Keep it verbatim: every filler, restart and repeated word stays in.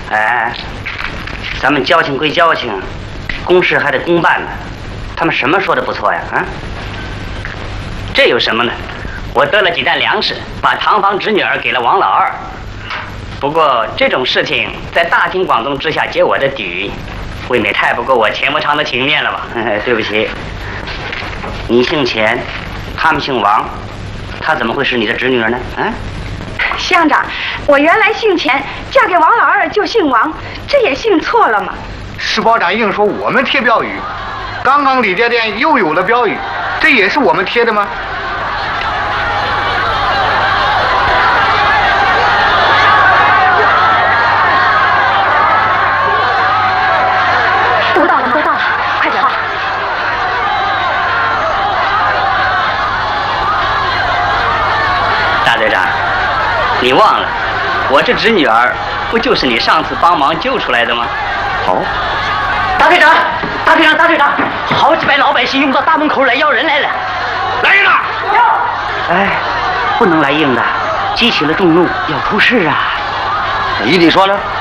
哎，咱们交情归交情，公事还得公办呢。他们什么说的不错呀？啊，这有什么呢？我得了几担粮食，把堂房侄女儿给了王老二。不过这种事情在大庭广众之下揭我的底，未免太不够我钱伯昌的情面了吧？对不起，你姓钱，他们姓王，她怎么会是你的侄女儿呢？啊？ 乡长，我原来姓钱，嫁给王老二就姓王，这也姓错了吗？ 石保长硬说我们贴标语，刚刚李家店又有了标语，这也是我们贴的吗？ 都到了，都到了，快点吧。 大队长，你忘了，我这侄女儿不就是你上次帮忙救出来的吗？哦，大队长，大队长，大队长，好几百老百姓涌到大门口来要人来了， 来人了！ 哎，不能来硬的，激起了众怒，要出事啊！ 依你说呢？